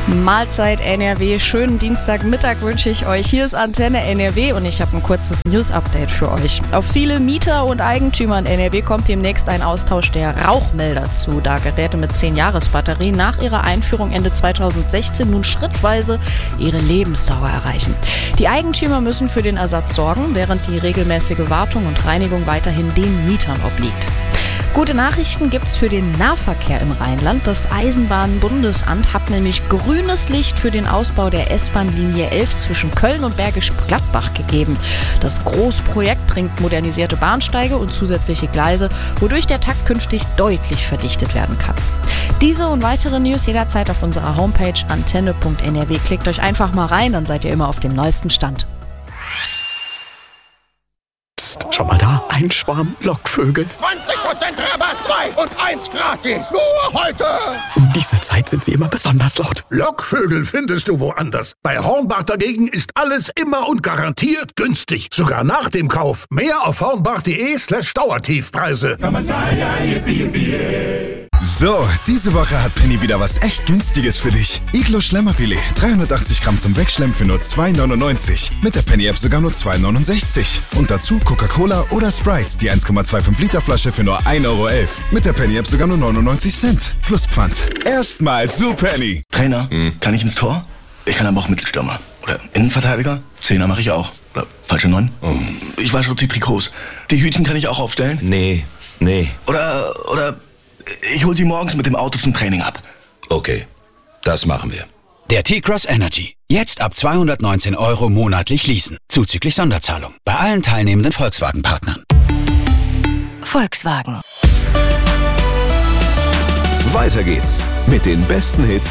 Mahlzeit NRW, schönen Dienstagmittag wünsche ich euch. Hier ist Antenne NRW und ich habe ein kurzes News-Update für euch. Auf viele Mieter und Eigentümer in NRW kommt demnächst ein Austausch der Rauchmelder zu, da Geräte mit 10-Jahres-Batterien nach ihrer Einführung Ende 2016 nun schrittweise ihre Lebensdauer erreichen. Die Eigentümer müssen für den Ersatz sorgen, während die regelmäßige Wartung und Reinigung weiterhin den Mietern obliegt. Gute Nachrichten gibt's für den Nahverkehr im Rheinland. Das Eisenbahnbundesamt hat nämlich grünes Licht für den Ausbau der S-Bahn-Linie 11 zwischen Köln und Bergisch Gladbach gegeben. Das Großprojekt bringt modernisierte Bahnsteige und zusätzliche Gleise, wodurch der Takt künftig deutlich verdichtet werden kann. Diese und weitere News jederzeit auf unserer Homepage antenne.nrw. Klickt euch einfach mal rein, dann seid ihr immer auf dem neuesten Stand. Schau mal da, ein Schwarm Lockvögel. 20% Rabatt, 2 und 1 gratis. Nur heute. Um diese Zeit sind sie immer besonders laut. Lockvögel findest du woanders. Bei Hornbach dagegen ist alles immer und garantiert günstig. Sogar nach dem Kauf. Mehr auf hornbach.de/Dauertiefpreise. So, diese Woche hat Penny wieder was echt Günstiges für dich. Iglo Schlemmerfilet, 380 Gramm zum Wegschlemmen für nur 2,99. Mit der Penny-App sogar nur 2,69. Und dazu Coca-Cola oder Sprite, die 1,25 Liter Flasche für nur 1,11 Euro. Mit der Penny-App sogar nur 99 Cent. Plus Pfand. Erstmal zu Penny. Trainer, kann ich ins Tor? Ich kann aber auch Mittelstürmer. Oder Innenverteidiger? Zehner mache ich auch. Oder falsche 9? Ich wasche auch die Trikots. Die Hütchen kann ich auch aufstellen? Nee. Oder ich hol sie morgens mit dem Auto zum Training ab. Okay, das machen wir. Der T-Cross Energy. Jetzt ab 219 Euro monatlich leasen. Zuzüglich Sonderzahlung. Bei allen teilnehmenden Volkswagen-Partnern. Volkswagen. Weiter geht's mit den besten Hits